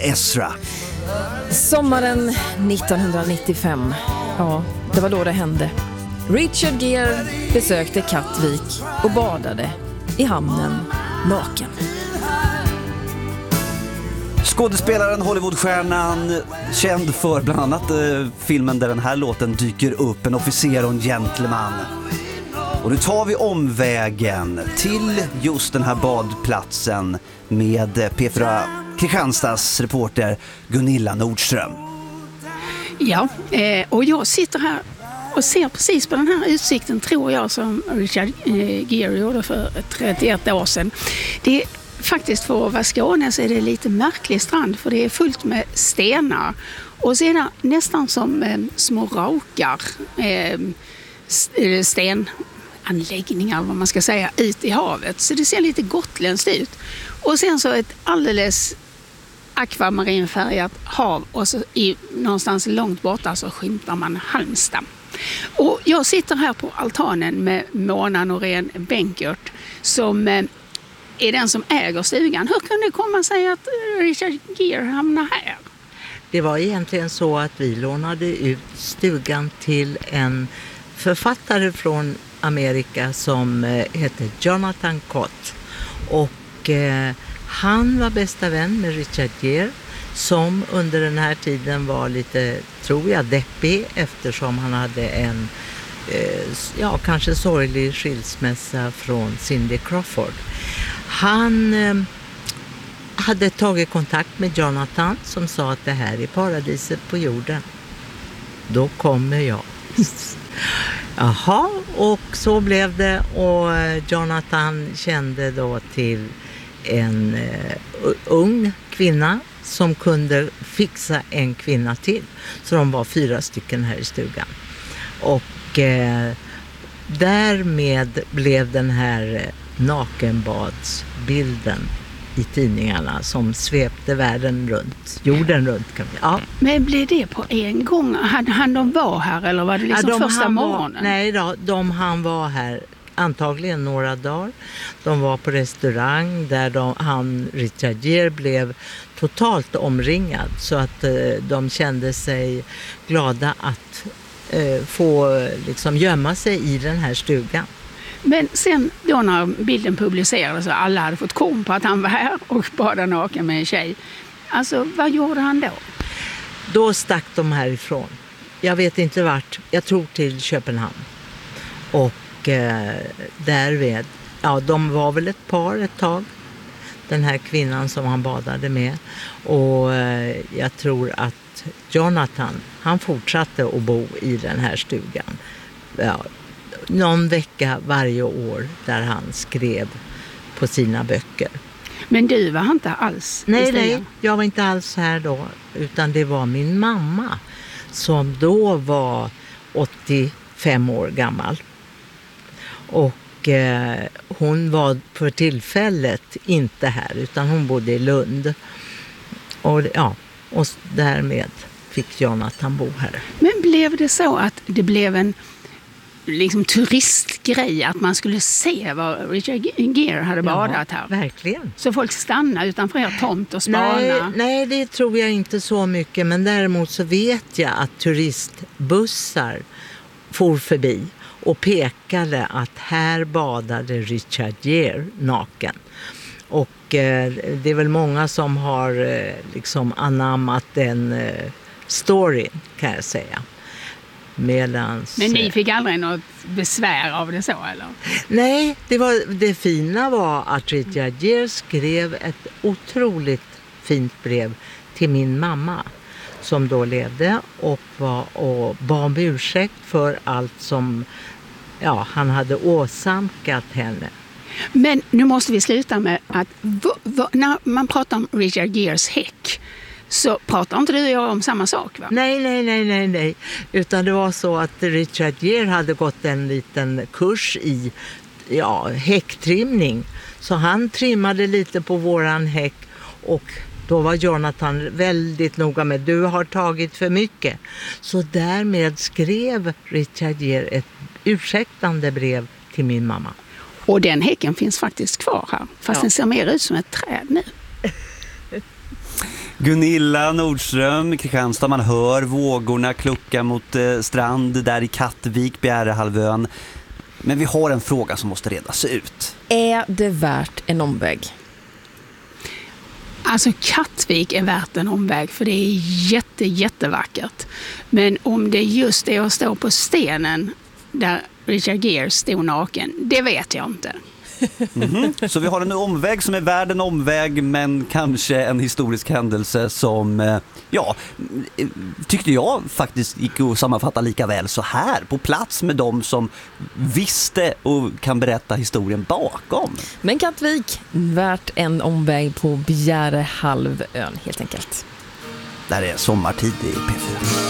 Ezra. Sommaren 1995. Ja, det var då det hände. Richard Gere besökte Kattvik och badade i hamnen naken. Skådespelaren, Hollywoodstjärnan, känd för bland annat filmen där den här låten dyker upp, En officer och en gentleman. Och nu tar vi omvägen till just den här badplatsen med P4 Kristianstads reporter Gunilla Nordström. Ja, och jag sitter här och ser precis på den här utsikten, tror jag, som Richard Gere gjorde för 31 år sedan. Det är faktiskt, för att vara Skåne, så är det lite märklig strand, för det är fullt med stenar. Och sedan nästan som små raukar, stenanläggningar, vad man ska säga, ut i havet. Så det ser lite gotländskt ut. Och sen så ett alldeles akvamarinfärgat hav, och så någonstans långt borta så skymtar man Halmstad. Och jag sitter här på altanen med Mona Norén Bänkert, som är den som äger stugan. Hur kunde det komma sig att Richard Gere hamnade här? Det var egentligen så att vi lånade ut stugan till en författare från Amerika som heter Jonathan Cott. Och han var bästa vän med Richard Gere, som under den här tiden var lite, tror jag, deppig, eftersom han hade en kanske sorglig skilsmässa från Cindy Crawford. Han hade tagit kontakt med Jonathan, som sa att det här är paradiset på jorden. Då kommer jag. Jaha, och så blev det, och Jonathan kände då till en ung kvinna som kunde fixa en kvinna till. Så de var 4 stycken här i stugan. Och därmed blev den här nakenbadsbilden i tidningarna som svepte världen runt, jorden runt. Ja. Men blev det på en gång? Han de var här, eller var det liksom första morgonen? Nej då, han var här antagligen några dagar. De var på restaurang där Richard Gere blev totalt omringad, så att de kände sig glada att få liksom gömma sig i den här stugan. Men sen då när bilden publicerades och alla hade fått kom på att han var här och badade naken med en tjej, alltså vad gjorde han då? Då stack de härifrån. Jag vet inte vart, jag tror till Köpenhamn. Och därvid, de var väl ett par ett tag, den här kvinnan som han badade med. Och jag tror att Jonathan, han fortsatte att bo i den här stugan. Ja, någon vecka varje år där han skrev på sina böcker. Men du var inte alls? Nej, jag var inte alls här då, utan det var min mamma som då var 85 år gammal. Och hon var för tillfället inte här, utan hon bodde i Lund. Och därmed fick Jonathan bo här. Men blev det så att det blev en liksom turistgrej, att man skulle se vad Richard Gere hade badat här? Verkligen. Så folk stannade utanför er tomt och spana? Nej, det tror jag inte så mycket. Men däremot så vet jag att turistbussar for förbi och pekade att här badade Richard Gere naken. Och det är väl många som har liksom anammat den storyn, kan jag säga. Men ni fick aldrig något besvär av det så, eller? Nej, det fina var att Richard Gere skrev ett otroligt fint brev till min mamma, som då levde, och bad om ursäkt för allt som han hade åsamkat henne. Men nu måste vi sluta med att när man pratar om Richard Geres häck, så pratar inte du och jag om samma sak, va? Nej. Utan det var så att Richard Gere hade gått en liten kurs i häcktrimning. Så han trimmade lite på våran häck, och då var Jonathan väldigt noga med: du har tagit för mycket. Så därmed skrev Richard Gere ett ursäktande brev till min mamma. Och den häcken finns faktiskt kvar här, fast den ser mer ut som ett träd nu. Gunilla Nordström, Kristianstad, man hör vågorna klucka mot strand där i Kattvik, Bjärehalvön. Men vi har en fråga som måste redas ut. Är det värt en omväg? Alltså Kattvik är värt en omväg för det är jättevackert. Men om det just är att stå på stenen där Richard Gere stod naken, det vet jag inte. Så vi har en omväg som är värd en omväg, men kanske en historisk händelse som, tyckte jag faktiskt gick att sammanfatta lika väl så här, på plats med dem som visste och kan berätta historien bakom. Men Kattvik, värt en omväg på Bjärehalvön helt enkelt. Där är sommartid i P4.